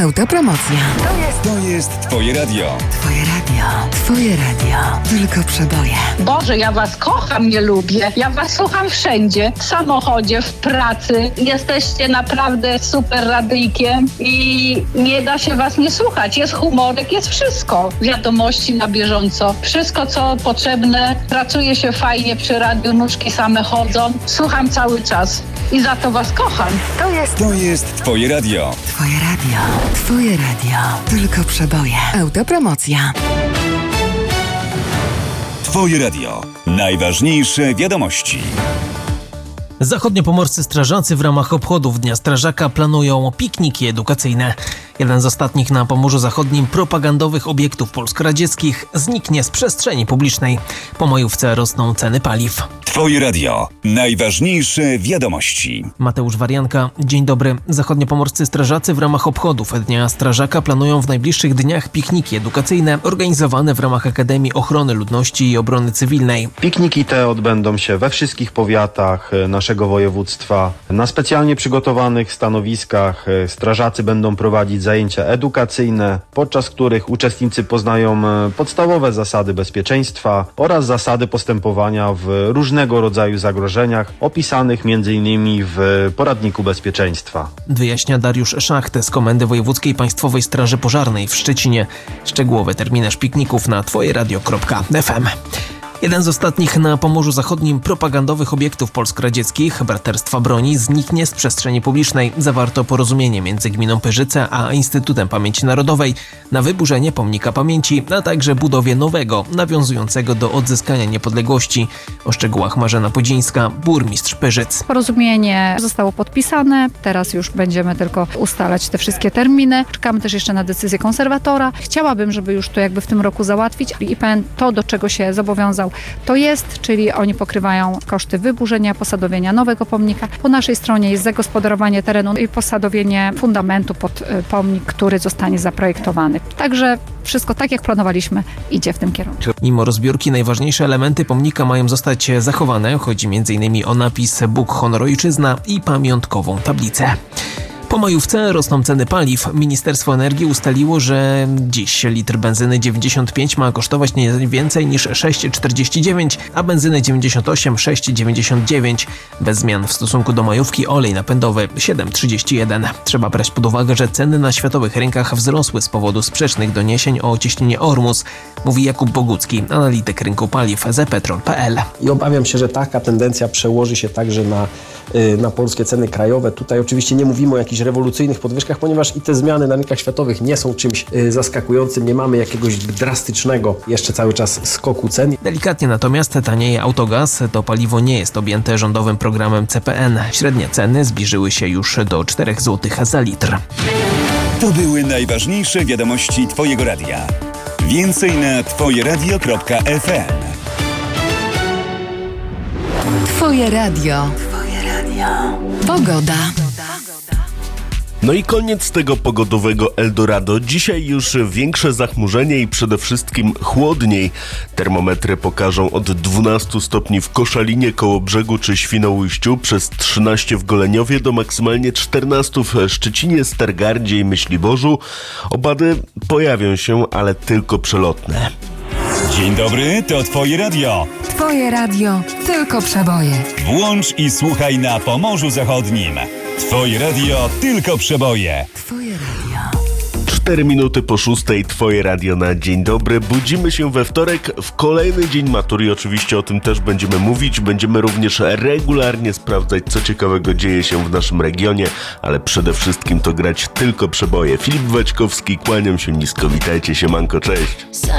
Autopromocja. To jest Twoje radio. Twoje radio. Twoje radio. Tylko przeboje. Boże, ja was kocham, nie lubię. Ja was słucham wszędzie. W samochodzie, w pracy. Jesteście naprawdę super radyjkiem i nie da się was nie słuchać. Jest humorek, jest wszystko. Wiadomości na bieżąco. Wszystko, co potrzebne. Pracuje się fajnie przy radiu, nóżki same chodzą. Słucham cały czas i za to was kocham. To jest Twoje radio. Twoje radio. Twoje radio. Tylko przeboje. Autopromocja. Twoje radio. Najważniejsze wiadomości. Zachodniopomorscy strażacy w ramach obchodów Dnia Strażaka planują pikniki edukacyjne. Jeden z ostatnich na Pomorzu Zachodnim propagandowych obiektów polsko-radzieckich zniknie z przestrzeni publicznej. Po majówce rosną ceny paliw. Twoje radio. Najważniejsze wiadomości. Mateusz Warianka, dzień dobry. Zachodniopomorscy strażacy w ramach obchodów Dnia Strażaka planują w najbliższych dniach pikniki edukacyjne organizowane w ramach Akademii Ochrony Ludności i Obrony Cywilnej. Pikniki te odbędą się we wszystkich powiatach naszego województwa. Na specjalnie przygotowanych stanowiskach strażacy będą prowadzić zajęcia edukacyjne, podczas których uczestnicy poznają podstawowe zasady bezpieczeństwa oraz zasady postępowania w różnego rodzaju zagrożeniach opisanych m.in. w poradniku bezpieczeństwa. Wyjaśnia Dariusz Szacht z Komendy Wojewódzkiej Państwowej Straży Pożarnej w Szczecinie. Szczegółowy terminarz pikników na twojeradio.fm. Jeden z ostatnich na Pomorzu Zachodnim propagandowych obiektów polsko-radzieckich, Braterstwa Broni, zniknie z przestrzeni publicznej. Zawarto porozumienie między gminą Pyrzyce a Instytutem Pamięci Narodowej na wyburzenie pomnika pamięci, a także budowie nowego, nawiązującego do odzyskania niepodległości. O szczegółach Marzena Pudzińska, burmistrz Pyrzyc. Porozumienie zostało podpisane, teraz już będziemy tylko ustalać te wszystkie terminy. Czekamy też jeszcze na decyzję konserwatora. Chciałabym, żeby już to jakby w tym roku załatwić. IPN to, do czego się zobowiązał, to jest, czyli oni pokrywają koszty wyburzenia, posadowienia nowego pomnika. Po naszej stronie jest zagospodarowanie terenu i posadowienie fundamentu pod pomnik, który zostanie zaprojektowany. Także wszystko tak, jak planowaliśmy, idzie w tym kierunku. Mimo rozbiórki najważniejsze elementy pomnika mają zostać zachowane. Chodzi m.in. o napis Bóg, honor, ojczyzna i pamiątkową tablicę. Po majówce rosną ceny paliw. Ministerstwo Energii ustaliło, że dziś litr benzyny 95 ma kosztować nie więcej niż 6,49, a benzyny 98 6,99. Bez zmian w stosunku do majówki olej napędowy 7,31. Trzeba brać pod uwagę, że ceny na światowych rynkach wzrosły z powodu sprzecznych doniesień o cieśninie Ormus, mówi Jakub Bogucki, analityk rynku paliw z Petrol.pl. I obawiam się, że taka tendencja przełoży się także na polskie ceny krajowe. Tutaj oczywiście nie mówimy o jakichś rewolucyjnych podwyżkach, ponieważ i te zmiany na rynkach światowych nie są czymś zaskakującym. Nie mamy jakiegoś drastycznego jeszcze cały czas skoku cen. Delikatnie natomiast tanieje autogaz. To paliwo nie jest objęte rządowym programem CPN. Średnie ceny zbliżyły się już do 4 zł za litr. To były najważniejsze wiadomości Twojego radia. Więcej na twojeradio.fm. Twoje radio. Twoje radio. Pogoda. No i koniec tego pogodowego Eldorado. Dzisiaj już większe zachmurzenie i przede wszystkim chłodniej. Termometry pokażą od 12 stopni w Koszalinie, Kołobrzegu czy Świnoujściu, przez 13 w Goleniowie do maksymalnie 14 w Szczecinie, Stargardzie i Myśliborzu. Opady pojawią się, ale tylko przelotne. Dzień dobry, to Twoje radio. Twoje radio. Tylko przeboje. Włącz i słuchaj na Pomorzu Zachodnim. Twoje radio, tylko przeboje. Twoje radio. 4 minuty po 6, Twoje radio na dzień dobry. Budzimy się we wtorek, w kolejny dzień matury. Oczywiście o tym też będziemy mówić. Będziemy również regularnie sprawdzać, co ciekawego dzieje się w naszym regionie, ale przede wszystkim to grać tylko przeboje. Filip Waćkowski, kłaniam się nisko, witajcie, siemanko, cześć.